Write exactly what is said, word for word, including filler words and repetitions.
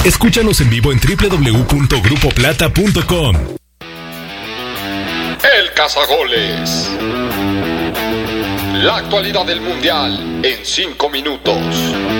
Escúchanos en vivo en doble u doble u doble u punto grupo plata punto com. El Cazagoles. La actualidad del Mundial en cinco minutos.